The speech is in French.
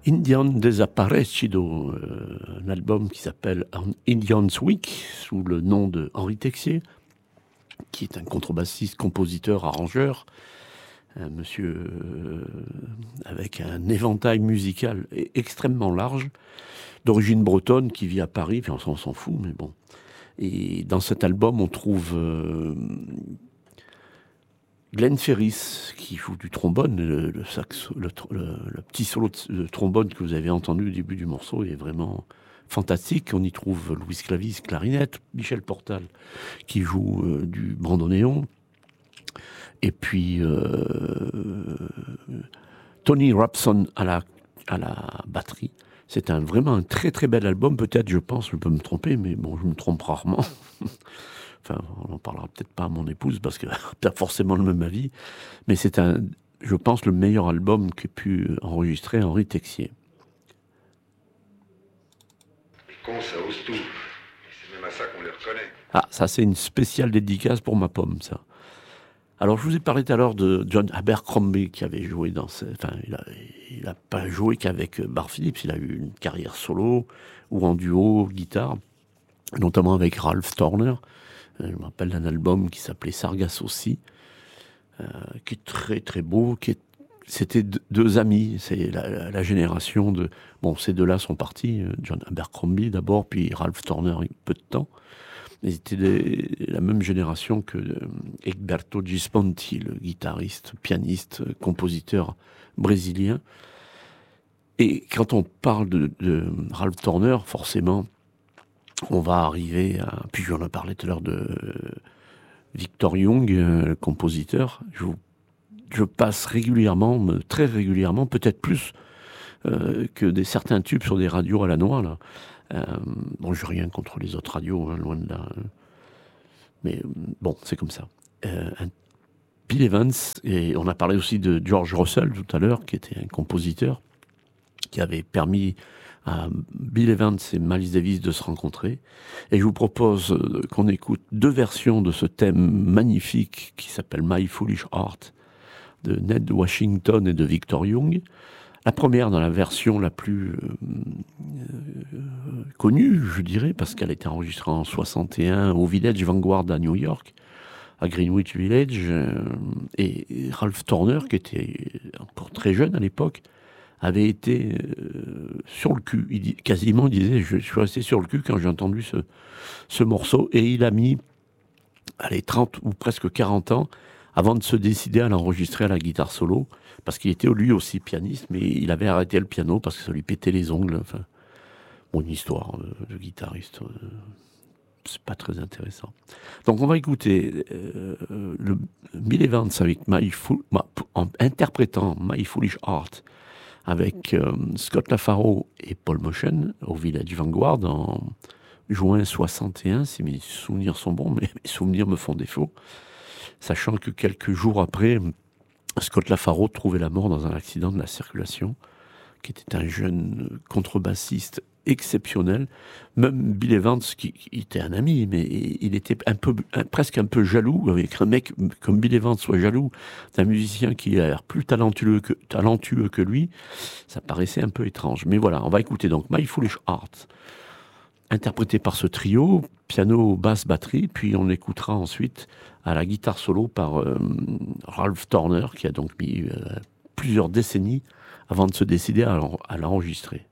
Indian Desaparecido, un album qui s'appelle Indian's Week, sous le nom de Henri Texier, qui est un contrebassiste, compositeur, arrangeur, un monsieur avec un éventail musical extrêmement large, d'origine bretonne, qui vit à Paris, puis on s'en fout, mais bon. Et dans cet album, on trouve Glenn Ferris, qui joue du trombone, le petit solo de trombone que vous avez entendu au début du morceau est vraiment fantastique. On y trouve Louis Clavis, clarinette, Michel Portal, qui joue du bandoneon, et puis Tony Rapson à la batterie. C'est vraiment un très très bel album, peut-être, je pense, je peux me tromper, mais bon, je me trompe rarement. Enfin, on n'en parlera peut-être pas à mon épouse, parce qu'elle n'a pas forcément le même avis, mais c'est je pense, le meilleur album qu'ait pu enregistrer Henri Texier. Les cons, ça ose tout. C'est même à ça qu'on les reconnaît. Ah, ça c'est une spéciale dédicace pour ma pomme, ça. Alors, je vous ai parlé tout à l'heure de John Abercrombie, qui avait joué dans... Enfin, il a pas joué qu'avec Bar Phillips, il a eu une carrière solo, ou en duo, guitare, notamment avec Ralph Turner. Je me rappelle d'un album qui s'appelait Sargasso Sea, qui est très très beau, c'était deux amis, c'est la génération de... Bon, ces deux-là sont partis, John Abercrombie d'abord, puis Ralph Turner, peu de temps. Ils étaient la même génération que Egberto Gismonti, le guitariste, pianiste, compositeur brésilien. Et quand on parle de Ralph Turner, forcément, on va arriver à... Puis j'en ai parlé tout à l'heure de Victor Young, le compositeur. Je passe régulièrement, très régulièrement, peut-être plus que certains tubes sur des radios à la noix, là. Bon, j'ai rien contre les autres radios, hein, loin de là. Mais bon, c'est comme ça. Bill Evans, et on a parlé aussi de George Russell tout à l'heure, qui était un compositeur, qui avait permis à Bill Evans et Miles Davis de se rencontrer. Et je vous propose qu'on écoute deux versions de ce thème magnifique qui s'appelle My Foolish Heart, de Ned Washington et de Victor Young. La première dans la version la plus connue, je dirais, parce qu'elle a été enregistrée en 61 au Village Vanguard à New York, à Greenwich Village. Et Ralph Turner, qui était encore très jeune à l'époque, avait été sur le cul. Il disait, je suis resté sur le cul quand j'ai entendu ce morceau. Et il a mis 30 ou presque 40 ans avant de se décider à l'enregistrer à la guitare solo, parce qu'il était lui aussi pianiste, mais il avait arrêté le piano parce que ça lui pétait les ongles. Enfin, bon, une histoire de guitariste, c'est pas très intéressant. Donc on va écouter le Bill Evans avec en interprétant My Foolish Heart avec Scott LaFaro et Paul Motion au Village Vanguard en juin 61, si mes souvenirs sont bons, mais mes souvenirs me font défaut. Sachant que quelques jours après, Scott LaFaro trouvait la mort dans un accident de la circulation, qui était un jeune contrebassiste exceptionnel. Même Bill Evans, qui était un ami, mais il était presque un peu jaloux, avec un mec comme Bill Evans soit jaloux d'un musicien qui a l'air plus talentueux que lui. Ça paraissait un peu étrange. Mais voilà, on va écouter donc My Foolish Heart, interprété par ce trio, piano, basse, batterie, puis on écoutera ensuite à la guitare solo par Ralph Turner, qui a donc mis plusieurs décennies avant de se décider à l'enregistrer.